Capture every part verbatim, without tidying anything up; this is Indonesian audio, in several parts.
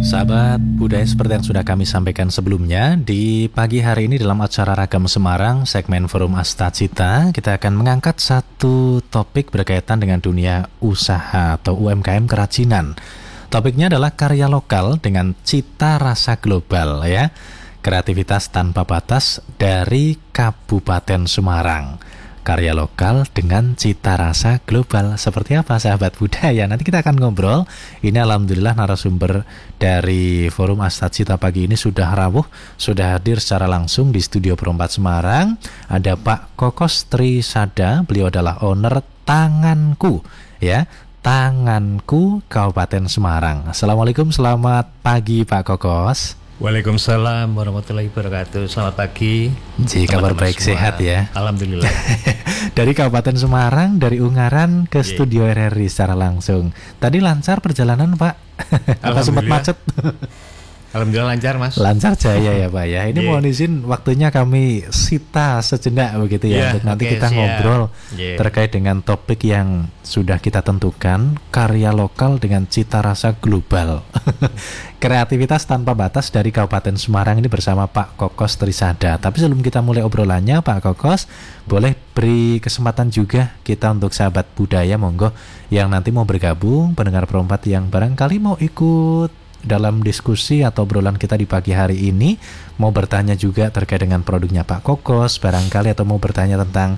Sahabat budaya, seperti yang sudah kami sampaikan sebelumnya, di pagi hari ini dalam acara Ragam Semarang, segmen Forum Astacita, kita akan mengangkat satu topik berkaitan dengan dunia usaha atau U M K M kerajinan. Topiknya adalah karya lokal dengan cita rasa global, ya. Kreativitas tanpa batas dari Kabupaten Semarang. Karya lokal dengan cita rasa global. Seperti apa sahabat budaya? Nanti kita akan ngobrol. Ini alhamdulillah narasumber dari Forum Astacita pagi ini sudah rawuh, sudah hadir secara langsung di studio Perempat Semarang. Ada Pak Kokos Trisada, beliau adalah owner Tanganku, ya. Tanganku Kabupaten Semarang. Assalamualaikum, selamat pagi Pak Kokos. Waalaikumsalam warahmatullahi wabarakatuh. Selamat pagi. Ji, kabar baik semua. Sehat ya. Alhamdulillah. Dari Kabupaten Semarang, dari Ungaran ke yeah. Studio R R I secara langsung. Tadi lancar perjalanan Pak? Apa sempat macet? Alhamdulillah lancar Mas. Lancar jaya ya Pak ya. Ini yeah. mohon izin waktunya kami sita sejenak begitu ya, yeah, untuk nanti okay, kita siap. ngobrol yeah. terkait dengan topik yang sudah kita tentukan, karya lokal dengan cita rasa global. Kreativitas tanpa batas dari Kabupaten Semarang ini bersama Pak Kokos Trisada. Tapi sebelum kita mulai obrolannya Pak Kokos, boleh beri kesempatan juga kita untuk sahabat budaya monggo yang nanti mau bergabung, pendengar Perempat yang barangkali mau ikut dalam diskusi atau obrolan kita di pagi hari ini, mau bertanya juga terkait dengan produknya Pak Kokos barangkali, atau mau bertanya tentang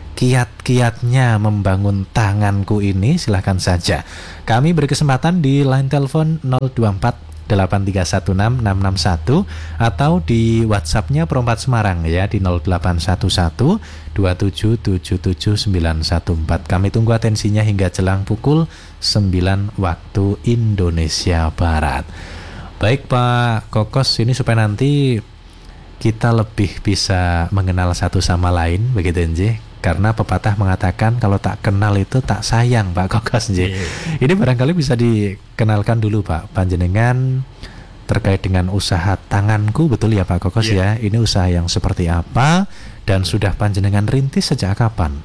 kiat-kiatnya membangun Tanganku ini, silahkan saja. Kami beri kesempatan di line telepon nol dua empat delapan tiga satu enam enam enam satu atau di WhatsApp-nya Perempat Semarang ya di nol delapan satu satu dua tujuh tujuh tujuh sembilan satu empat. Kami tunggu atensinya hingga jelang pukul sembilan waktu Indonesia Barat. Baik Pak Kokos, ini supaya nanti kita lebih bisa mengenal satu sama lain begitu Nji. Karena pepatah mengatakan kalau tak kenal itu tak sayang Pak Kokos. Yeah. Ini barangkali bisa dikenalkan dulu Pak panjenengan terkait dengan usaha Tanganku, betul ya Pak Kokos yeah. ya. Ini usaha yang seperti apa dan sudah panjenengan rintis sejak kapan?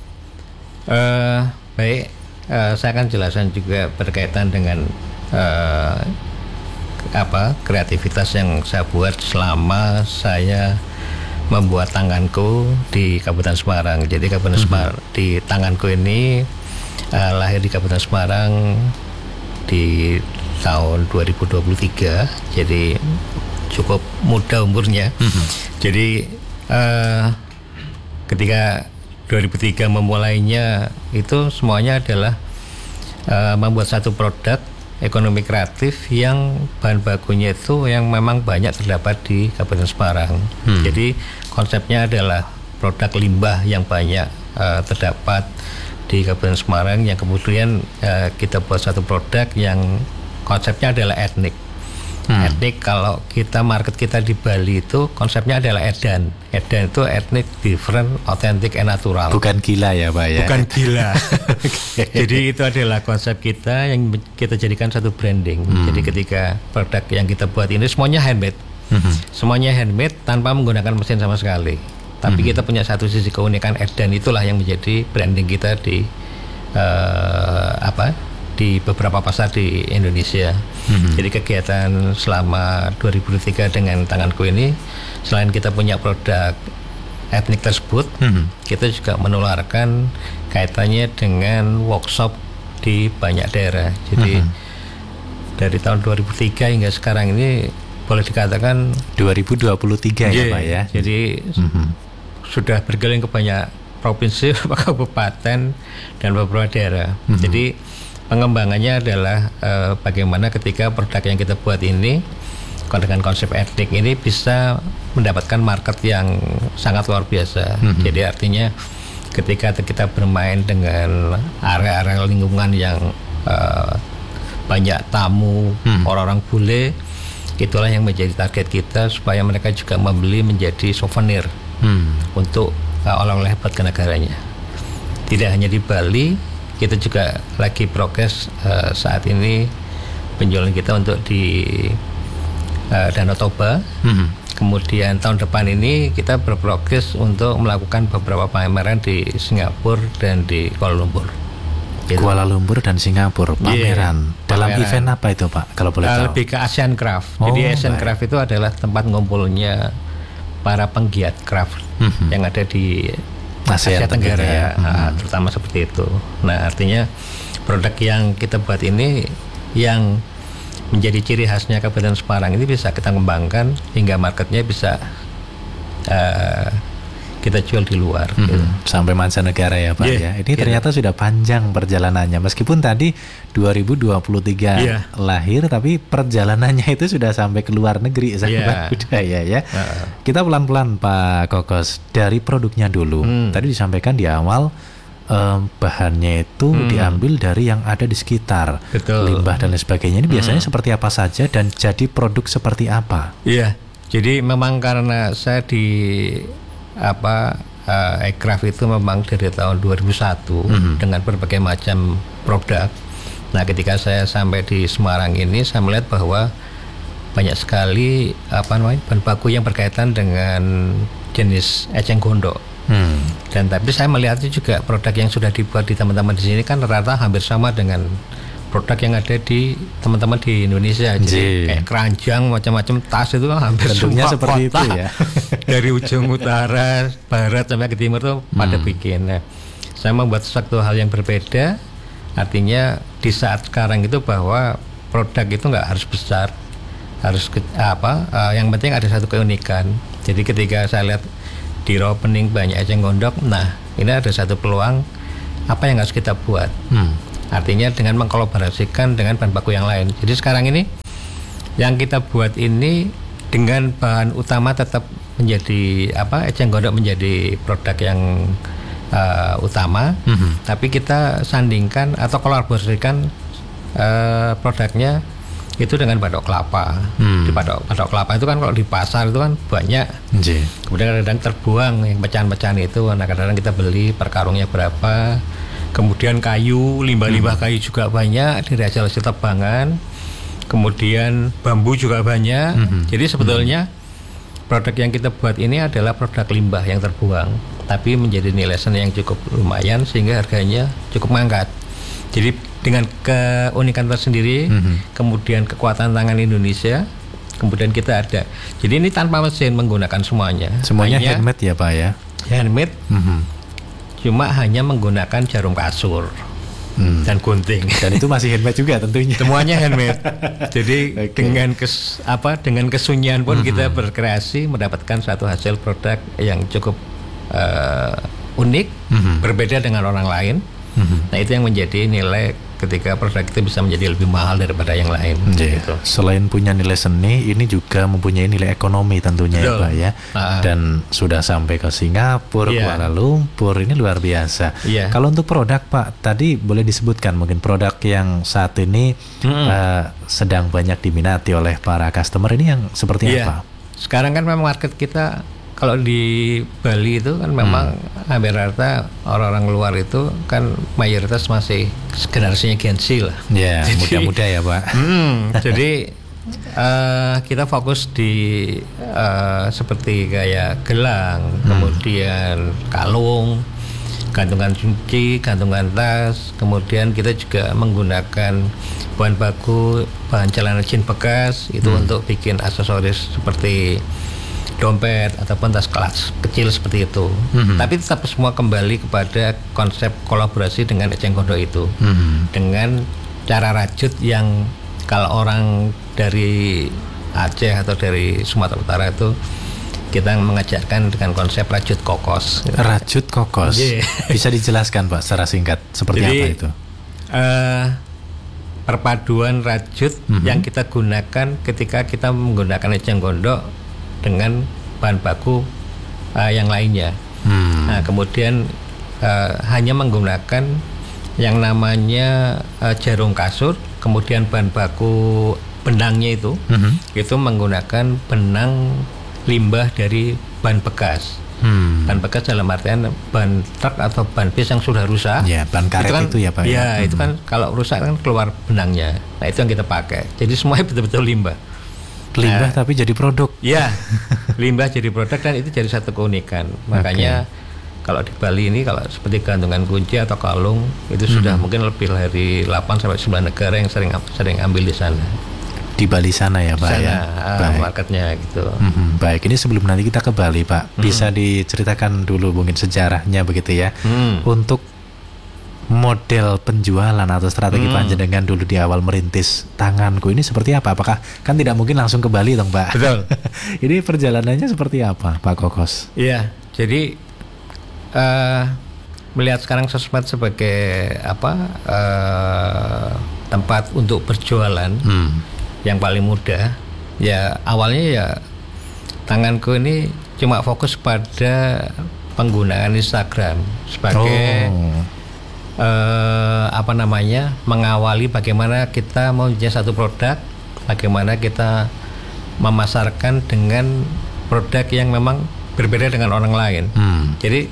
Uh, baik, uh, saya akan jelaskan juga berkaitan dengan uh, apa kreativitas yang saya buat selama saya membuat Tanganku di Kabupaten Semarang. Jadi Kabupaten mm-hmm. Semarang di Tanganku ini uh, lahir di Kabupaten Semarang di tahun dua ribu dua puluh tiga. Jadi cukup muda umurnya. Mm-hmm. Jadi uh, ketika dua ribu tiga memulainya itu semuanya adalah uh, membuat satu produk ekonomi kreatif yang bahan bakunya itu yang memang banyak terdapat di Kabupaten Semarang. Hmm. Jadi konsepnya adalah produk limbah yang banyak uh, terdapat di Kabupaten Semarang yang kemudian uh, kita buat satu produk yang konsepnya adalah etnik. Hmm. Etnik, kalau kita market kita di Bali itu konsepnya adalah edan. Edan itu etnik, different, authentic, and natural. Bukan gila ya Pak ya? Bukan gila. Okay. Jadi itu adalah konsep kita yang kita jadikan satu branding. Hmm. Jadi ketika produk yang kita buat ini semuanya handmade. Hmm. Semuanya handmade tanpa menggunakan mesin sama sekali. Tapi hmm. kita punya satu sisi keunikan edan, itulah yang menjadi branding kita di uh, apa? di beberapa pasar di Indonesia. Mm-hmm. Jadi kegiatan selama dua ribu tiga dengan Tanganku ini, selain kita punya produk etnik tersebut, mm-hmm. kita juga menularkan kaitannya dengan workshop di banyak daerah. Jadi mm-hmm. dari tahun dua ribu tiga hingga sekarang ini boleh dikatakan dua ribu dua puluh tiga yeah, ya Pak ya. Jadi mm-hmm. sudah berkeliling ke banyak provinsi, kabupaten dan beberapa daerah. Mm-hmm. Jadi pengembangannya adalah uh, bagaimana ketika produk yang kita buat ini dengan konsep etnik ini bisa mendapatkan market yang sangat luar biasa. Mm-hmm. Jadi artinya ketika kita bermain dengan area-area lingkungan yang uh, banyak tamu, mm. orang-orang bule, itulah yang menjadi target kita supaya mereka juga membeli menjadi souvenir mm. untuk uh, oleh-oleh buat ke negaranya. Tidak hanya di Bali, kita juga lagi progres uh, saat ini penjualan kita untuk di uh, Danau Toba. Mm-hmm. Kemudian tahun depan ini kita berprogres untuk melakukan beberapa pameran di Singapura dan di Kuala Lumpur. Gitu. Kuala Lumpur dan Singapura pameran. Yeah, dalam pameran. Event apa itu Pak? Kalau boleh tahu. Lebih ke Asian Craft. Oh, Jadi Asian baik. Craft itu adalah tempat ngumpulnya para penggiat craft mm-hmm. yang ada di Asia, Asia Tenggara ya, mm-hmm. terutama seperti itu. Nah, artinya produk yang kita buat ini yang menjadi ciri khasnya Kabupaten Semarang ini bisa kita kembangkan hingga marketnya bisa uh, kita jual di luar mm-hmm. gitu. Sampai mancanegara ya Pak yeah, ya. Ini yeah. ternyata sudah panjang perjalanannya. Meskipun tadi dua ribu dua puluh tiga yeah. lahir, tapi perjalanannya itu sudah sampai ke luar negeri sahabat yeah. budaya ya. Uh. Kita pelan-pelan Pak Kokos dari produknya dulu. Mm. Tadi disampaikan di awal um, bahannya itu mm. diambil dari yang ada di sekitar. Betul. Limbah dan lain sebagainya. Ini biasanya mm. seperti apa saja dan jadi produk seperti apa? Iya. Yeah. Jadi memang karena saya di apa uh, Aircraft itu memang dari tahun dua ribu satu mm-hmm. dengan berbagai macam produk. Nah, ketika saya sampai di Semarang ini, saya melihat bahwa banyak sekali apa namanya bahan baku yang berkaitan dengan jenis eceng gondok. Hmm. Dan tapi saya melihat juga produk yang sudah dibuat di teman-teman di sini kan rata hampir sama dengan produk yang ada di teman-teman di Indonesia. Jadi kayak keranjang, macam-macam tas itu kan hampir bentuknya semua seperti kota itu ya. dari ujung utara, barat sampai ke timur tuh hmm. pada bikin. Nah, saya membuat suatu hal yang berbeda. Artinya di saat sekarang itu bahwa produk itu nggak harus besar, harus ke, apa? Uh, yang penting ada satu keunikan. Jadi ketika saya lihat di opening banyak eceng gondok, nah ini ada satu peluang apa yang harus kita buat. Hmm. Artinya dengan mengkolaborasikan dengan bahan baku yang lain. Jadi sekarang ini yang kita buat ini dengan bahan utama tetap menjadi apa eceng gondok menjadi produk yang uh, utama, mm-hmm. tapi kita sandingkan atau kolaborasikan uh, produknya itu dengan batok kelapa. Hmm. Di batok batok kelapa itu kan kalau di pasar itu kan banyak. Jee. Kemudian kadang-kadang terbuang yang pecahan-pecahan itu. Nah, kadang-kadang kita beli per karungnya berapa. Kemudian kayu, limbah-limbah hmm. kayu juga banyak dari hasil-hasil tebangan. Kemudian bambu juga banyak. Hmm. Jadi sebetulnya hmm. produk yang kita buat ini adalah produk limbah yang terbuang, tapi menjadi nilai seni yang cukup lumayan sehingga harganya cukup mangkat. Jadi dengan keunikan tersendiri, hmm. kemudian kekuatan tangan Indonesia, kemudian kita ada. Jadi ini tanpa mesin menggunakan semuanya. Semuanya hanya handmade ya Pak ya? Handmade. Hmm. Cuma hanya menggunakan jarum kasur hmm. dan gunting. Dan itu masih handmade juga tentunya. Semuanya handmade. Jadi okay. dengan kes, apa dengan kesunyian pun mm-hmm. kita berkreasi mendapatkan satu hasil produk yang cukup uh, unik, mm-hmm. berbeda dengan orang lain. Mm-hmm. Nah, itu yang menjadi nilai ketika produk itu bisa menjadi lebih mahal daripada yang lain. Yeah. Gitu. Selain punya nilai seni, ini juga mempunyai nilai ekonomi tentunya Betul. ya Pak ya. Uh-huh. Dan sudah sampai ke Singapura, yeah. Kuala Lumpur, ini luar biasa. Yeah. Kalau untuk produk Pak, tadi boleh disebutkan mungkin produk yang saat ini mm-hmm. uh, sedang banyak diminati oleh para customer ini yang seperti yeah. apa? Sekarang kan memang market kita kalau di Bali itu kan memang hmm. hampir rata orang-orang luar itu kan mayoritas masih generasinya Gen Z lah. Ya, yeah, muda-muda ya Pak. Hmm, jadi uh, kita fokus di uh, seperti kayak gelang, hmm. kemudian kalung, gantungan kunci, gantungan tas, kemudian kita juga menggunakan bahan baku, bahan celana jin bekas itu hmm. untuk bikin aksesoris seperti dompet ataupun tas kelas kecil seperti itu. Mm-hmm. Tapi tetap semua kembali kepada konsep kolaborasi dengan eceng gondok itu. Mm-hmm. Dengan cara rajut yang kalau orang dari Aceh atau dari Sumatera Utara itu kita mengajarkan dengan konsep rajut kokos. Rajut kokos. Yeah. Bisa dijelaskan Pak secara singkat seperti Jadi, apa itu? Uh, perpaduan rajut mm-hmm. yang kita gunakan ketika kita menggunakan eceng gondok dengan bahan baku uh, yang lainnya. Hmm. Nah, kemudian uh, hanya menggunakan yang namanya uh, jarum kasur, kemudian bahan baku benangnya itu, hmm. itu menggunakan benang limbah dari ban bekas. Hmm. Ban bekas dalam artian ban truk atau ban bis yang sudah rusak. Ya, ban karet itu, kan, itu ya Pak. Ya, hmm. itu kan kalau rusak kan keluar benangnya. Nah, itu yang kita pakai. Jadi semuanya betul-betul limbah. Limbah nah, tapi jadi produk. Ya, limbah jadi produk dan itu jadi satu keunikan. Makanya okay. kalau di Bali ini kalau seperti gantungan kunci atau kalung itu sudah hmm. mungkin lebih dari delapan sampai sembilan negara yang sering sering ambil di sana. Di Bali sana ya Pak sana, ya. Baik. Marketnya gitu. Hmm, baik, ini sebelum nanti kita ke Bali Pak, hmm. bisa diceritakan dulu mungkin sejarahnya begitu ya. Hmm. Untuk model penjualan atau strategi hmm. panjenengan dulu di awal merintis Tanganku ini seperti apa? Apakah kan tidak mungkin langsung ke Bali dong Pak? Betul. Ini perjalanannya seperti apa Pak Kokos? Iya, jadi uh, melihat sekarang sosmed sebagai apa uh, tempat untuk berjualan. Hmm. Yang paling mudah, ya awalnya ya Tanganku ini cuma fokus pada penggunaan Instagram sebagai oh. eh, apa namanya mengawali bagaimana kita mempunyai satu produk, bagaimana kita memasarkan dengan produk yang memang berbeda dengan orang lain. Hmm. Jadi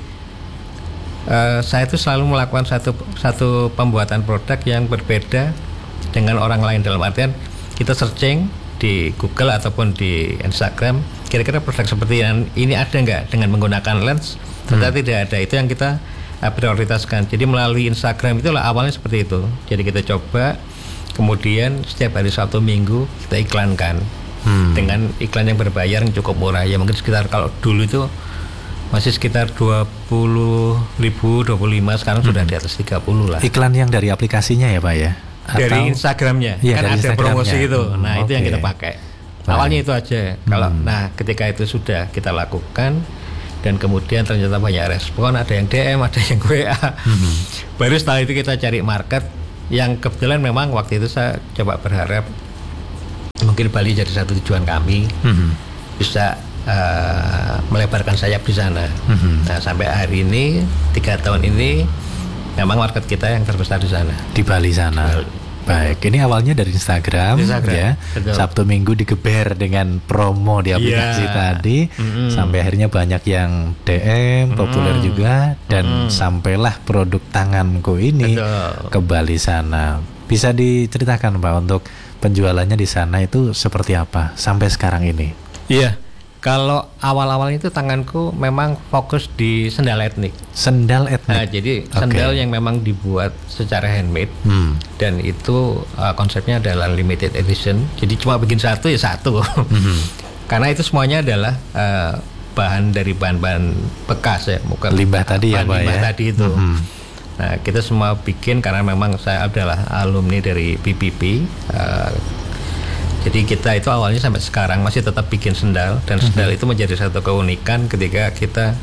eh, saya itu selalu melakukan satu satu pembuatan produk yang berbeda dengan orang lain, dalam artian kita searching di Google ataupun di Instagram kira-kira produk seperti ini ada nggak dengan menggunakan lens, ternyata hmm. tidak ada. Itu yang kita uh, prioritaskan. Jadi melalui Instagram itulah awalnya seperti itu. Jadi kita coba, kemudian setiap hari Sabtu Minggu kita iklankan hmm. dengan iklan yang berbayar yang cukup murah, ya mungkin sekitar kalau dulu itu masih sekitar dua puluh ribu, dua puluh lima, sekarang hmm. sudah di atas tiga puluh lah. Iklan yang dari aplikasinya ya Pak ya? Atau, dari Instagramnya ya, kan ada promosi itu, nah hmm, itu okay. yang kita pakai. Awalnya itu aja. Kalau hmm. nah ketika itu sudah kita lakukan dan kemudian ternyata banyak respon, ada yang D M, ada yang W A. Hmm. Baru setelah itu kita cari market yang kebetulan memang waktu itu saya coba berharap mungkin Bali jadi satu tujuan kami, hmm. bisa uh, melebarkan sayap di sana. Hmm. Nah sampai hari ini tiga tahun ini memang market kita yang terbesar di sana. Di Bali sana. Di Bali. Baik, ini awalnya dari Instagram, Instagram ya. Betul. Sabtu Minggu digeber dengan promo di aplikasi yeah. tadi, mm-hmm. sampai akhirnya banyak yang D M, mm-hmm. populer juga, dan mm-hmm. sampailah produk Tanganku ini Betul. ke Bali sana. Bisa diceritakan Pak untuk penjualannya di sana itu seperti apa sampai sekarang ini? Iya. Yeah. Kalau awal-awal itu Tanganku memang fokus di sendal etnik. Sendal etnik. Nah, jadi okay. sendal yang memang dibuat secara handmade hmm. dan itu uh, konsepnya adalah limited edition. Jadi cuma bikin satu ya satu. Hmm. Karena itu semuanya adalah uh, bahan dari bahan-bahan bekas ya, bukan limbah tadi ya Pak limbah ya. tadi itu. Hmm. Nah, kita semua bikin karena memang saya adalah alumni dari P P P. Uh, Jadi kita itu awalnya sampai sekarang masih tetap bikin sendal, dan sendal mm-hmm. itu menjadi satu keunikan ketika kita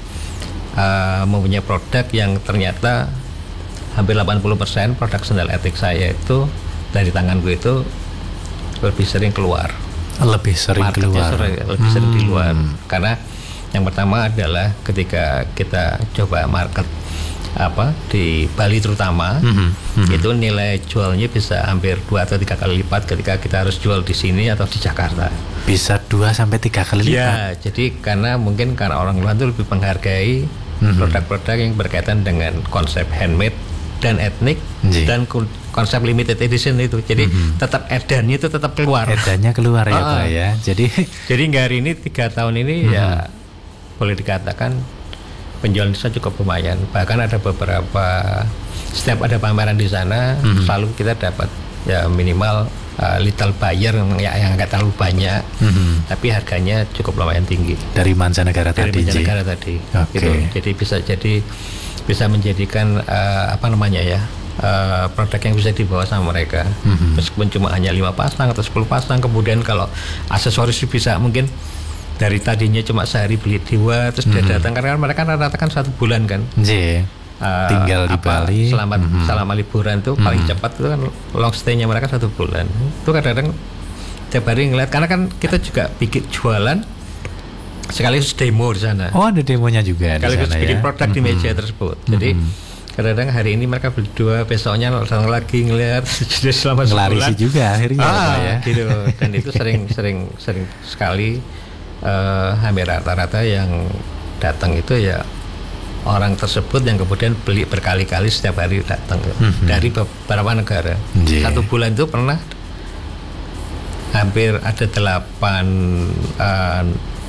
uh, mempunyai produk yang ternyata hampir delapan puluh persen produk sendal etnik saya itu dari Tanganku itu lebih sering keluar. Lebih sering Marketnya keluar. Sering, lebih hmm. sering di luar. Karena yang pertama adalah ketika kita coba market apa di Bali terutama, mm-hmm. Mm-hmm. itu nilai jualnya bisa hampir dua atau tiga kali lipat ketika kita harus jual di sini atau di Jakarta. Bisa dua sampai tiga kali lipat. Ya, jadi karena mungkin karena orang luar itu lebih menghargai mm-hmm. produk-produk yang berkaitan dengan konsep handmade dan etnik Jee. dan konsep limited edition itu. Jadi mm-hmm. tetap edannya itu tetap keluar. Edannya keluar ya Pak ya. Jadi jadi hingga hari ini tiga tahun ini mm-hmm. ya boleh dikatakan penjualan di sana cukup lumayan. Bahkan ada beberapa, setiap ada pameran di sana, mm-hmm. selalu kita dapat ya minimal uh, little buyer yang yang nggak terlalu banyak, mm-hmm. tapi harganya cukup lumayan tinggi. Dari mancanegara Dari tadi. Dari mancanegara tadi. Okay. Gitu. Jadi bisa jadi bisa menjadikan uh, apa namanya ya uh, produk yang bisa dibawa sama mereka. Mm-hmm. Meskipun cuma hanya lima pasang atau sepuluh pasang, kemudian kalau aksesoris bisa mungkin dari tadinya cuma sehari beli dua, terus mm-hmm. dia datang karena mereka rata-rata kan satu bulan kan. Iya. Uh, tinggal di Bali. Selama mm-hmm. selama liburan tuh mm-hmm. paling cepat itu kan long stay-nya mereka satu bulan. Itu kadang-kadang tiap hari ngeliat, karena kan kita juga bikin jualan sekaligus demo di sana. Oh, ada demonya juga di sana ya. Sekaligus bikin produk mm-hmm. di meja tersebut. Jadi mm-hmm. kadang-kadang hari ini mereka beli dua, besoknya datang lagi ngeliat, jadi selama sebulan. Ngelarisi juga akhirnya ah, ya. Gitu. Dan itu sering sering sering sekali. Uh, hampir rata-rata yang datang itu ya orang tersebut yang kemudian beli berkali-kali setiap hari datang mm-hmm. dari beberapa negara. Yeah. Satu bulan itu pernah hampir ada delapan uh,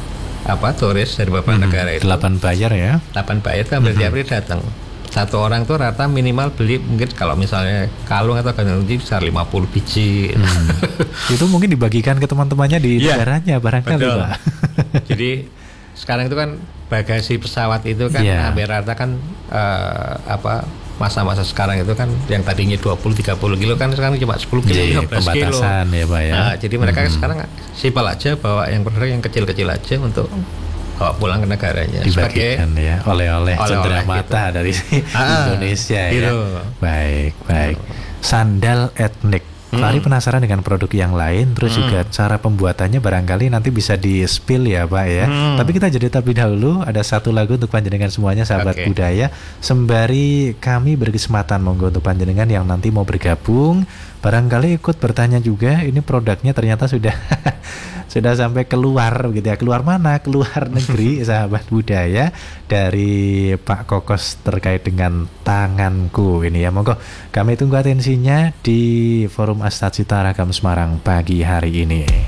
apa turis dari beberapa hmm, negara itu. Delapan buyer ya. Delapan buyer itu hampir tiap hari datang. Satu orang tuh rata minimal beli mungkin kalau misalnya kalung atau gantung kunci besar lima puluh biji. Hmm. Itu mungkin dibagikan ke teman-temannya di yeah, negaranya barangkali Pak. Jadi sekarang itu kan bagasi pesawat itu kan yeah, hampir rata kan uh, apa masa-masa sekarang itu kan yang tadinya dua puluh tiga puluh kilo kan sekarang cuma sepuluh kilo, yeah, lima belas kilo. Ya, Pak, ya. Nah, jadi mereka hmm, sekarang simpel aja bawa yang produk yang kecil-kecil aja untuk bawa pulang ke negaranya dibagikan ya oleh-oleh cendera mata gitu dari ah, Indonesia gitu ya. Baik, baik. Sandal etnik. Fahri hmm, penasaran dengan produk yang lain, terus hmm, juga cara pembuatannya barangkali nanti bisa di-spill ya Pak ya. Hmm. Tapi kita jadi terlebih dahulu, ada satu lagu untuk panjenengan semuanya sahabat okay, budaya. Sembari kami berkesempatan monggo untuk panjenengan yang nanti mau bergabung, barangkali ikut bertanya juga, ini produknya ternyata sudah sudah sampai keluar gitu ya. Keluar mana? Keluar negeri sahabat budaya, dari Pak Kokos terkait dengan tanganku ini ya. Monggo kami tunggu atensinya di Forum Astad Cita Ragam Semarang pagi hari ini.